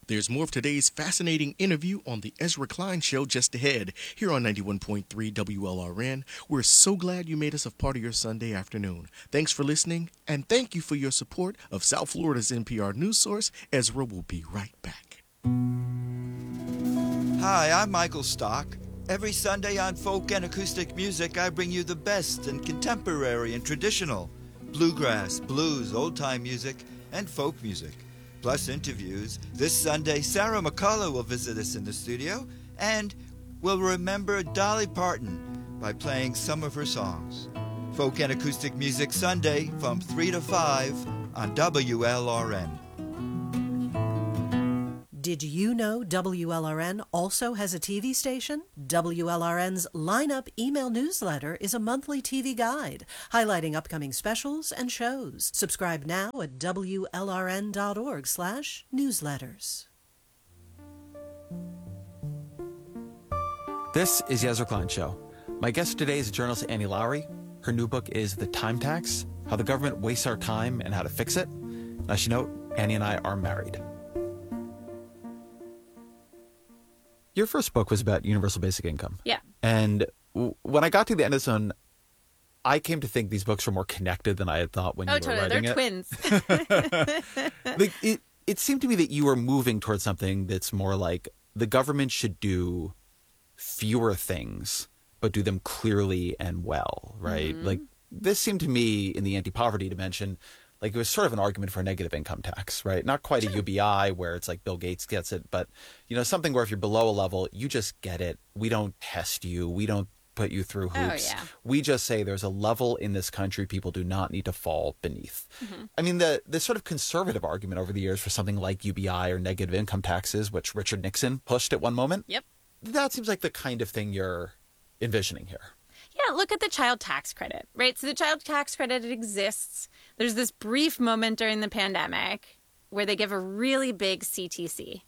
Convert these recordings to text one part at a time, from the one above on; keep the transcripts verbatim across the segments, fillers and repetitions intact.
There's more of today's fascinating interview on the Ezra Klein Show just ahead, here on ninety-one point three W L R N. We're so glad you made us a part of your Sunday afternoon. Thanks for listening, and thank you for your support of South Florida's N P R news source. Ezra will be right back. Hi, I'm Michael Stock. Every Sunday on Folk and Acoustic Music, I bring you the best in contemporary and traditional, bluegrass, blues, old-time music, and folk music. Plus interviews. This Sunday, Sarah McCullough will visit us in the studio, and we'll remember Dolly Parton by playing some of her songs. Folk and Acoustic Music Sunday from three to five on W L R N. Did you know W L R N also has a T V station? W L R N's Lineup email newsletter is a monthly T V guide highlighting upcoming specials and shows. Subscribe now at W L R N dot org slash newsletters. This is the Ezra Klein Show. My guest today is journalist Annie Lowrey. Her new book is The Time Tax, How the Government Wastes Our Time and How to Fix It. And I should note, Annie and I are married. Your first book was about universal basic income. Yeah. And w- when I got to the end of this one, I came to think these books were more connected than I had thought when oh, you were totally. writing They're it. twins. like, it, it seemed to me that you were moving towards something that's more like the government should do fewer things, but do them clearly and well, right? Mm-hmm. Like, this seemed to me in the anti-poverty dimension like it was sort of an argument for a negative income tax, right? Not quite a U B I where it's like Bill Gates gets it, but, you know, something where if you're below a level, you just get it. We don't test you. We don't put you through hoops. Oh, yeah. We just say there's a level in this country people do not need to fall beneath. Mm-hmm. I mean, the, the sort of conservative argument over the years for something like U B I or negative income taxes, which Richard Nixon pushed at one moment. Yep. That seems like the kind of thing you're envisioning here. Yeah, look at the child tax credit, right? So the child tax credit, it exists. There's this brief moment during the pandemic where they give a really big C T C.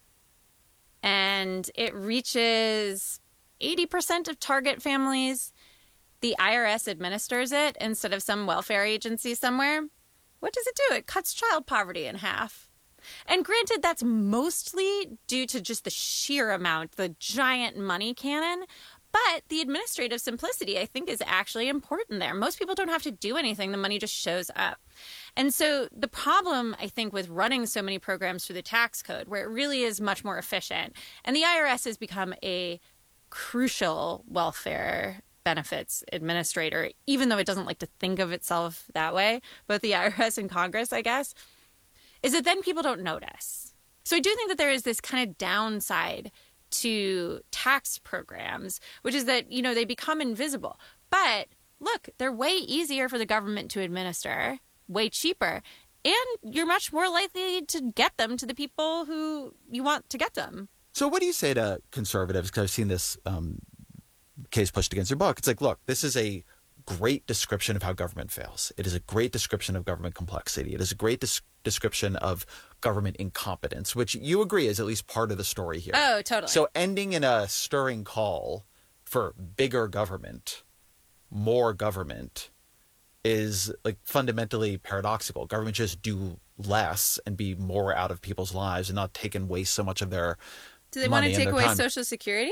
And it reaches eighty percent of target families. The I R S administers it instead of some welfare agency somewhere. What does it do? It cuts child poverty in half. And granted, that's mostly due to just the sheer amount, the giant money cannon. But the administrative simplicity, I think, is actually important there. Most people don't have to do anything. The money just shows up. And so the problem, I think, with running so many programs through the tax code, where it really is much more efficient, and the I R S has become a crucial welfare benefits administrator, even though it doesn't like to think of itself that way, both the I R S and Congress, I guess, is that then people don't notice. So I do think that there is this kind of downside to tax programs, which is that, you know, they become invisible. But look, they're way easier for the government to administer, way cheaper, and you're much more likely to get them to the people who you want to get them. So what do you say to conservatives? Because I've seen this um, case pushed against your book. It's like, look, this is a great description of how government fails. It is a great description of government complexity. It is a great des- description of government incompetence, which you agree is at least part of the story here. Oh, totally. So ending in a stirring call for bigger government, more government, is like fundamentally paradoxical. Government just do less and be more out of people's lives and not take and waste so much of their Do they money want to take and their away time. Social Security?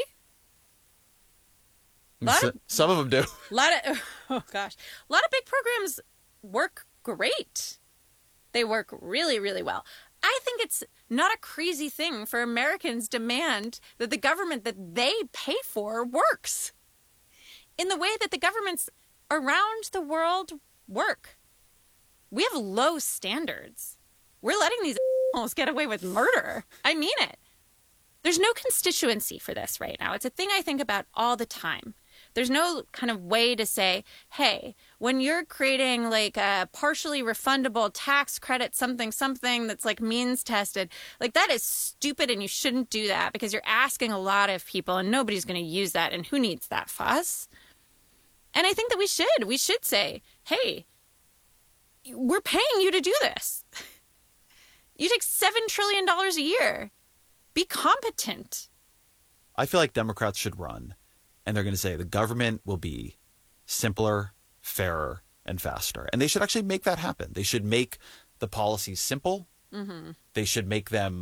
S- of, some of them do. A lot of, oh gosh, a lot of big programs work great. They work really, really well. I think it's not a crazy thing for Americans to demand that the government that they pay for works in the way that the governments around the world work. We have low standards. We're letting these assholes get away with murder. I mean it. There's no constituency for this right now. It's a thing I think about all the time. There's no kind of way to say, hey, when you're creating like a partially refundable tax credit, something, something that's like means tested, like that is stupid and you shouldn't do that because you're asking a lot of people and nobody's going to use that. And who needs that fuss? And I think that we should. We should say, hey, we're paying you to do this. You take seven trillion dollars a year. Be competent. I feel like Democrats should run. And they're going to say the government will be simpler, fairer, and faster. And they should actually make that happen. They should make the policies simple. Mm-hmm. They should make them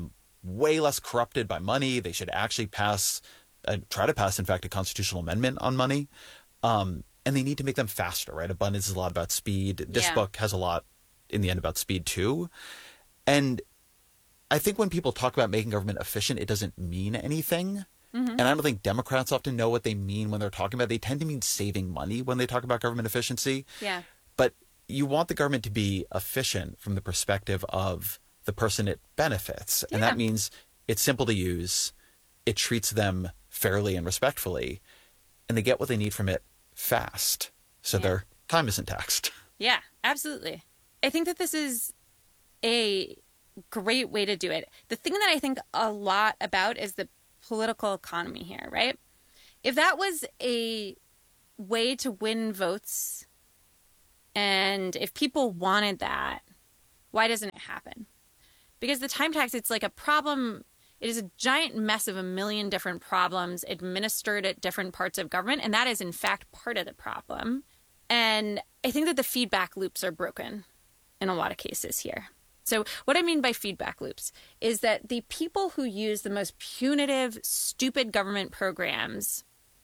way less corrupted by money. They should actually pass, uh, try to pass, in fact, a constitutional amendment on money. Um, and they need to make them faster, right? Abundance is a lot about speed. This Yeah. book has a lot in the end about speed too. And I think when people talk about making government efficient, it doesn't mean anything. Mm-hmm. And I don't think Democrats often know what they mean when they're talking about it. They tend to mean saving money when they talk about government efficiency. Yeah. But you want the government to be efficient from the perspective of the person it benefits. And Yeah. that means it's simple to use, it treats them fairly and respectfully, and they get what they need from it fast. So Yeah. their time isn't taxed. Yeah, absolutely. I think that this is a great way to do it. The thing that I think a lot about is the political economy here, right? If that was a way to win votes, and if people wanted that, why doesn't it happen? Because the time tax, it's like a problem. It is a giant mess of a million different problems administered at different parts of government. And that is, in fact, part of the problem. And I think that the feedback loops are broken in a lot of cases here. So what I mean by feedback loops is that the people who use the most punitive, stupid government programs,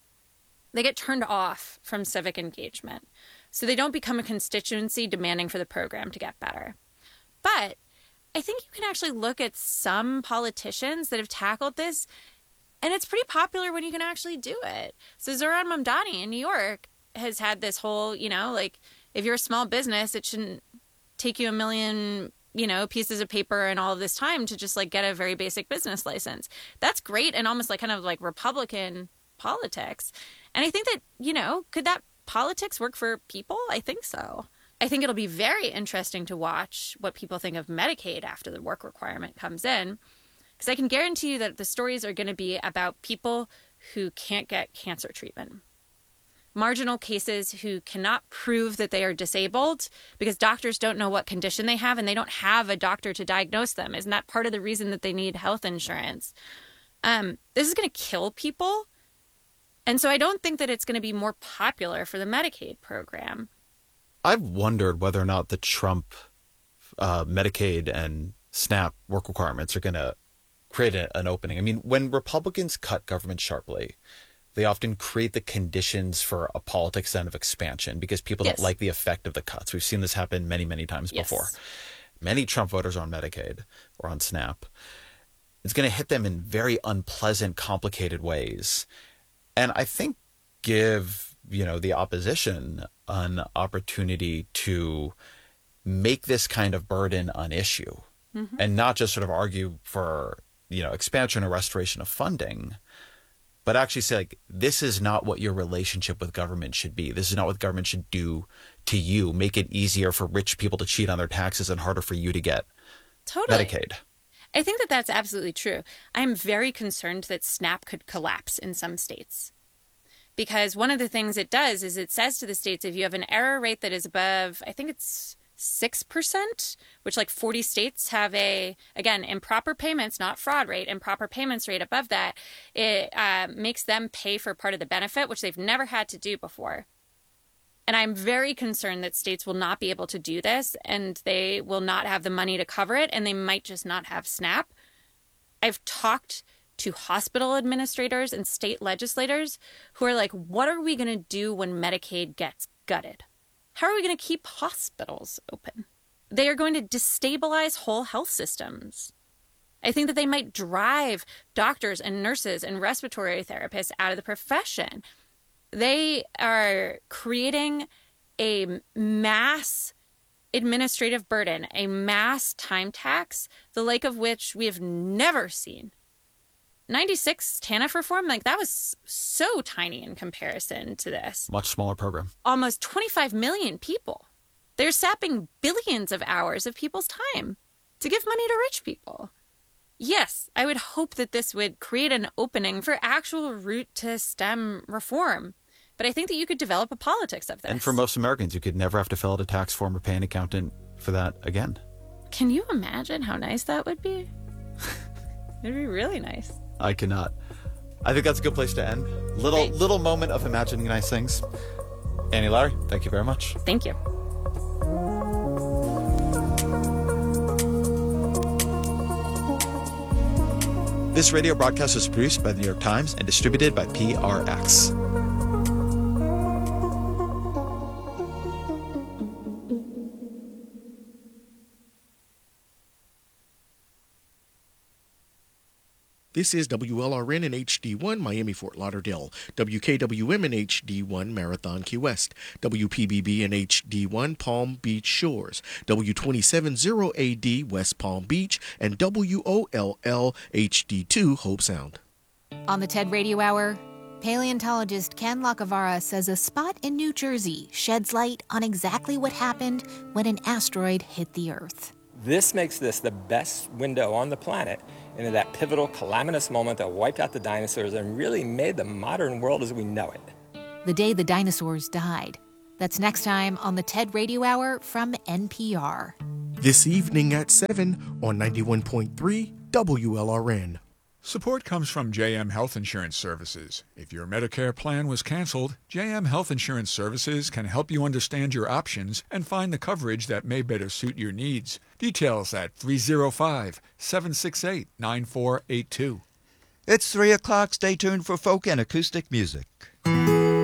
they get turned off from civic engagement. So they don't become a constituency demanding for the program to get better. But I think you can actually look at some politicians that have tackled this, and it's pretty popular when you can actually do it. So Zohran Mamdani in New York has had this whole, you know, like, if you're a small business, it shouldn't take you a million, you know, pieces of paper and all of this time to just like get a very basic business license. That's great and almost like kind of like Republican politics. And I think that, you know, could that politics work for people? I think so. I think it'll be very interesting to watch what people think of Medicaid after the work requirement comes in, because I can guarantee you that the stories are going to be about people who can't get cancer treatment. Marginal cases who cannot prove that they are disabled because doctors don't know what condition they have and they don't have a doctor to diagnose them. Isn't that part of the reason that they need health insurance? Um, this is going to kill people. And so I don't think that it's going to be more popular for the Medicaid program. I've wondered whether or not the Trump uh, Medicaid and SNAP work requirements are going to create a, an opening. I mean, when Republicans cut government sharply, they often create the conditions for a politics then of expansion because people Yes. don't like the effect of the cuts. We've seen this happen many, many times Yes. before. Many Trump voters are on Medicaid or on SNAP. It's going to hit them in very unpleasant, complicated ways. And I think give, you know, the opposition an opportunity to make this kind of burden an issue mm-hmm. and not just sort of argue for, you know, expansion or restoration of funding, but actually say, like, this is not what your relationship with government should be. This is not what government should do to you. Make it easier for rich people to cheat on their taxes and harder for you to get Totally. Medicaid. I think that that's absolutely true. I'm very concerned that SNAP could collapse in some states. Because one of the things it does is it says to the states, if you have an error rate that is above, I think it's six percent, which like forty states have a, again, improper payments, not fraud rate, improper payments rate above that, it uh, makes them pay for part of the benefit, which they've never had to do before. And I'm very concerned that states will not be able to do this and they will not have the money to cover it and they might just not have SNAP. I've talked to hospital administrators and state legislators who are like, what are we going to do when Medicaid gets gutted? How are we going to keep hospitals open? They are going to destabilize whole health systems. I think that they might drive doctors and nurses and respiratory therapists out of the profession. They are creating a mass administrative burden, a mass time tax, the like of which we have never seen. ninety-six TANF reform, like that was so tiny in comparison to this. Much smaller program. Almost twenty-five million people. They're sapping billions of hours of people's time to give money to rich people. Yes, I would hope that this would create an opening for actual root to stem reform. But I think that you could develop a politics of this. And for most Americans, you could never have to fill out a tax form or pay an accountant for that again. Can you imagine how nice that would be? It'd be really nice. I cannot. I think that's a good place to end. Little Great. little moment of imagining nice things. Annie Larry, thank you very much. Thank you. This radio broadcast was produced by the New York Times and distributed by P R X. This is W L R N in H D one, Miami, Fort Lauderdale, W K W M in H D one, Marathon, Key West, W P B B in H D one, Palm Beach Shores, W twenty-seven zero A D, West Palm Beach, and W O L L H D two, Hope Sound. On the TED Radio Hour, paleontologist Ken Lacavara says a spot in New Jersey sheds light on exactly what happened when an asteroid hit the Earth. This makes this the best window on the planet into that pivotal, calamitous moment that wiped out the dinosaurs and really made the modern world as we know it. The day the dinosaurs died. That's next time on the TED Radio Hour from N P R. This evening at seven on ninety-one point three W L R N. Support comes from J M Health Insurance Services. If your Medicare plan was canceled, J M Health Insurance Services can help you understand your options and find the coverage that may better suit your needs. Details at three oh five, seven six eight, nine four eight two. It's three o'clock. Stay tuned for folk and acoustic music.